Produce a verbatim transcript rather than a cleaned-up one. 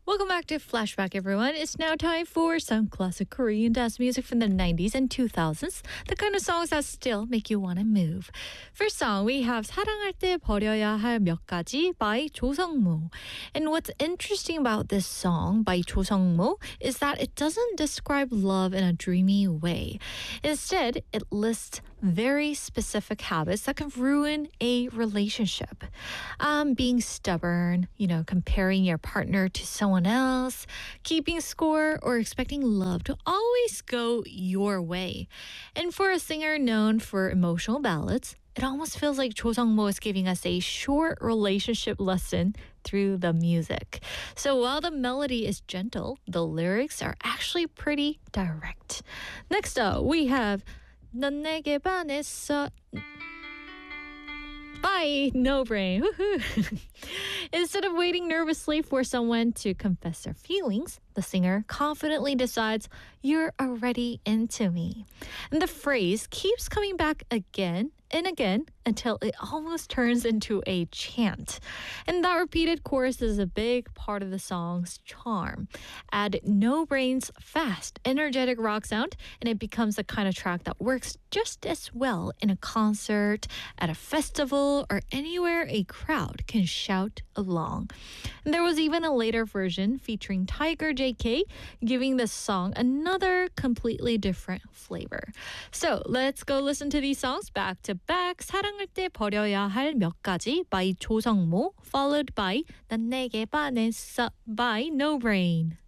Welcome back to Flashback, everyone. It's now time for some classic Korean dance music from the nineties and two thousands, the kind of songs that still make you want to move. First song, we have 사랑할 때 버려야 할 몇 가지 by 조성모. And what's interesting about this song by 조성모 is that it doesn't describe love in a dreamy way. Instead, it lists very specific habits that can ruin a relationship. Um, being stubborn, you know, comparing your partner to someone else, keeping score, or expecting love to always go your way. And for a singer known for emotional ballads, it almost feels like Cho Sung-mo is giving us a short relationship lesson through the music. So while the melody is gentle, the lyrics are actually pretty direct. Next up, we have 넌 내게 반했어 by No Brain. Woohoo! Instead of waiting nervously for someone to confess their feelings, the singer confidently decides, "You're already into me." And the phrase keeps coming back again and again until it almost turns into a chant. And that repeated chorus is a big part of the song's charm. Add No Brain's fast, energetic rock sound, and it becomes the kind of track that works just as well in a concert, at a festival, or anywhere a crowd can shout along. And there was even a later version featuring Tiger J K, giving the song another completely different flavor. So let's go listen to these songs back to back. 사랑할 때 버려야 할 몇 가지 by 조성모, followed by 난 내게 반했어 by No Brain.